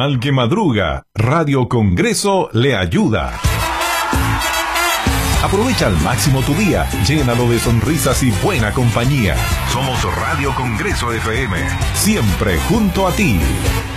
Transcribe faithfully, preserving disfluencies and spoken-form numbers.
Al que madruga, Radio Congreso le ayuda. Aprovecha al máximo tu día, llénalo de sonrisas y buena compañía. Somos Radio Congreso F M, siempre junto a ti.